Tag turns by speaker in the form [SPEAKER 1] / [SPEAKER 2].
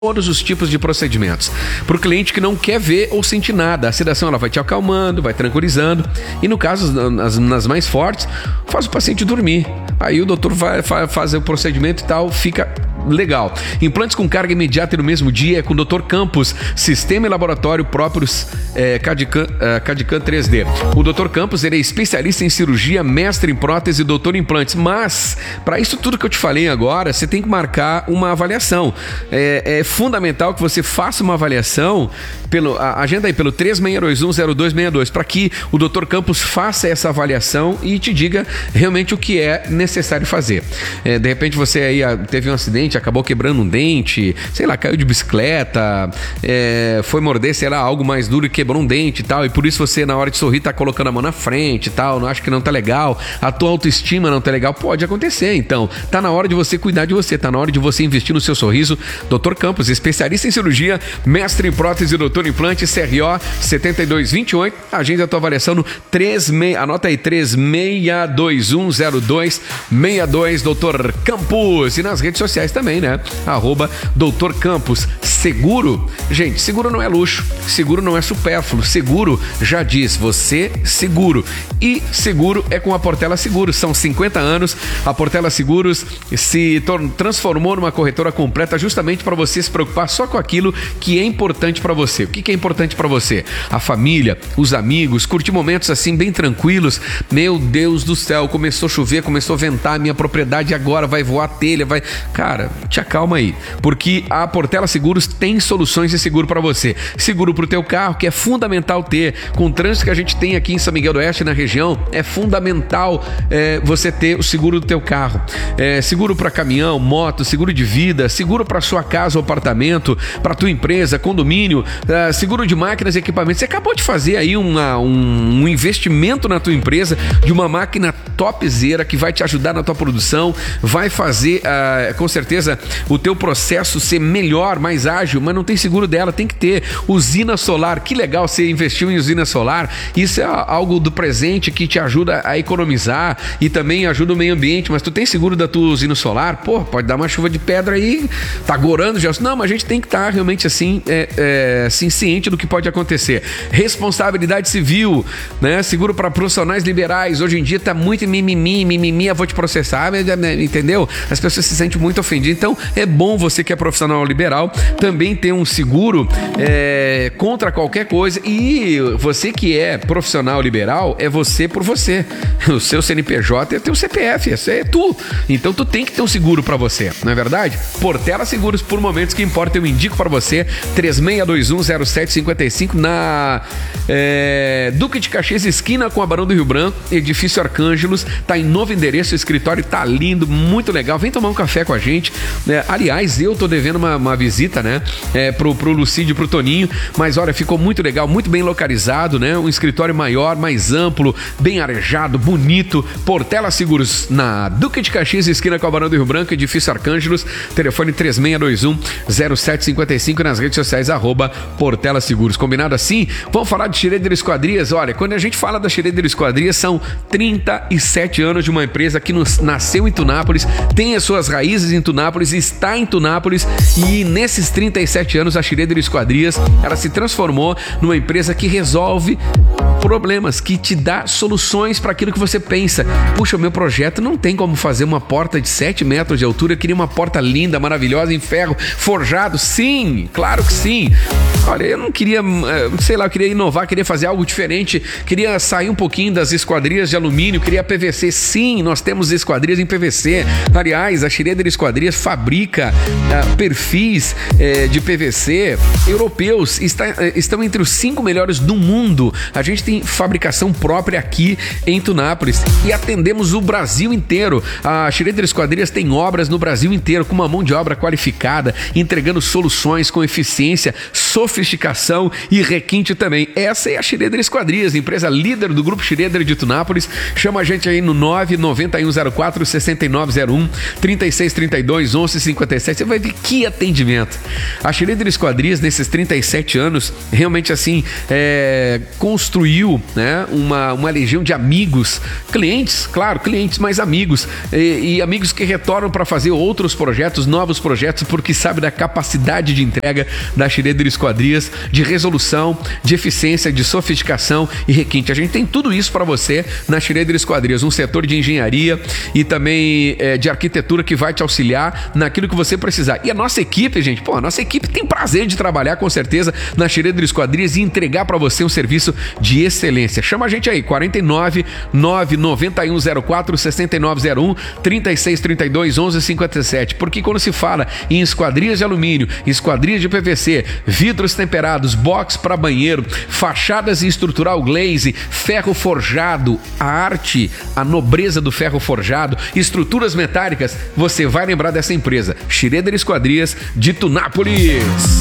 [SPEAKER 1] todos os tipos de procedimentos. Para o cliente que não quer ver ou sentir nada, a sedação ela vai te acalmando, vai tranquilizando e no caso, nas mais fortes, faz o paciente dormir. Aí o doutor vai fazer o procedimento e tal, fica legal. Implantes com carga imediata e no mesmo dia é com o Dr. Campos, sistema e laboratório próprios CAD/CAM 3D. O Dr. Campos ele é especialista em cirurgia, mestre em prótese e doutor em implantes, mas para isso tudo que eu te falei agora, você tem que marcar uma avaliação. É fundamental que você faça uma avaliação, agenda aí pelo 36210262 para que o Dr. Campos faça essa avaliação e te diga realmente o que é necessário fazer. De repente você aí teve um acidente, acabou quebrando um dente, sei lá, caiu de bicicleta, foi morder, sei lá, algo mais duro e quebrou um dente e tal, e por isso você na hora de sorrir tá colocando a mão na frente e tal, não acho que não tá legal, a tua autoestima não tá legal, pode acontecer, então tá na hora de você cuidar de você, tá na hora de você investir no seu sorriso. Dr. Campos, especialista em cirurgia, mestre em prótese e doutor em implante, CRO 7228, agenda a tua avaliação no anota aí, 36210262, Dr. Campos, e nas redes sociais também, né? @Dr. Campos. Seguro, gente, seguro não é luxo, seguro não é supérfluo, seguro já diz, você seguro. E seguro é com a Portela Seguros, são 50 anos, a Portela Seguros se transformou numa corretora completa justamente para você se preocupar só com aquilo que é importante para você. O que é importante para você? A família, os amigos, curtir momentos assim bem tranquilos. Meu Deus do céu, começou a chover, começou a ventar, minha propriedade agora vai voar telha, vai... Cara, te acalma aí, porque a Portela Seguros tem soluções de seguro para você. Seguro para o teu carro, que é fundamental ter. Com o trânsito que a gente tem aqui em São Miguel do Oeste, na região, é fundamental você ter o seguro do teu carro. Seguro para caminhão, moto, seguro de vida, seguro para sua casa ou apartamento, para tua empresa, condomínio, seguro de máquinas e equipamentos. Você acabou de fazer aí um investimento na tua empresa de uma máquina topzera que vai te ajudar na tua produção, vai fazer com certeza o teu processo ser melhor, mais ágil, mas não tem seguro dela, tem que ter. Usina solar, que legal, você investiu em usina solar, isso é algo do presente que te ajuda a economizar e também ajuda o meio ambiente, mas tu tem seguro da tua usina solar? Pô, pode dar uma chuva de pedra aí, tá gorando já. Não, mas a gente tem que estar realmente assim, ciente do que pode acontecer. Responsabilidade civil, né? Seguro para profissionais liberais, hoje em dia tá muito mimimi, eu vou te processar, entendeu? As pessoas se sentem muito ofendidas, então é bom você que é profissional liberal também ter um seguro contra qualquer coisa, e você que é profissional liberal, é você por você, o seu CNPJ é teu CPF, esse é tu, então tu tem que ter um seguro para você, não é verdade? Portela Seguros, por momentos que importa, eu indico para você, 36210755 na Duque de Caxias, esquina com a Barão do Rio Branco, edifício Arcângelos, tá em novo endereço, o escritório tá lindo, muito legal, vem tomar um café com a gente, aliás, eu tô devendo uma visita, né, pro Lucídio e pro Toninho, mas olha, ficou muito legal, muito bem localizado, né, um escritório maior, mais amplo, bem arejado, bonito. Portela Seguros na Duque de Caxias, esquina com a Barão do Rio Branco, edifício Arcângelos, telefone 36210755, nas redes sociais @Portela Seguros. Combinado assim? Vamos falar de Schroeder Esquadrias. Olha, quando a gente fala da Schroeder Esquadrias, são 37 anos de uma empresa que nasceu em Tunápolis, tem as suas raízes em Tunápolis, está em Tunápolis, e nesses 37 anos a Schroeder Esquadrias, ela se transformou numa empresa que resolve problemas, que te dá soluções para aquilo que você pensa. Puxa, o meu projeto não tem como fazer uma porta de 7 metros de altura, eu queria uma porta linda, maravilhosa, em ferro forjado. Sim, claro que sim. Olha, eu não queria, sei lá, eu queria inovar, queria fazer algo diferente, queria sair um pouquinho das esquadrias de alumínio, queria PVC. Sim, nós temos esquadrias em PVC. Aliás, a Schroeder Esquadrias fabrica perfis de PVC europeus, estão entre os 5 melhores do mundo. A gente tem fabricação própria aqui em Tunápolis e atendemos o Brasil inteiro. A Schroeder Esquadrias tem obras no Brasil inteiro com uma mão de obra qualificada, entregando soluções com eficiência, sofisticação e requinte também. Essa é a Schroeder Esquadrias, empresa líder do Grupo Schroeder de Tunápolis. Chama a gente aí no 99104-6901, 3632-1157. Você vai ver que atendimento. A Schroeder Esquadrias, nesses 37 anos, realmente assim, construiu reuniu, né, uma legião de amigos, clientes, claro, clientes, mas amigos, e amigos que retornam para fazer outros projetos, novos projetos, porque sabe da capacidade de entrega da Schroeder Esquadrias, de resolução, de eficiência, de sofisticação e requinte. A gente tem tudo isso para você na Schroeder Esquadrias, um setor de engenharia e também de arquitetura que vai te auxiliar naquilo que você precisar. E a nossa equipe, gente, a nossa equipe tem prazer de trabalhar com certeza na Schroeder Esquadrias e entregar para você um serviço de excelência. Chama a gente aí, 49 99104 6901 3632 1157, porque quando se fala em esquadrias de alumínio, esquadrias de PVC, vidros temperados, box para banheiro, fachadas e estrutural glaze, ferro forjado, a arte, a nobreza do ferro forjado, estruturas metálicas, você vai lembrar dessa empresa, Schroeder Esquadrias de Tunápolis.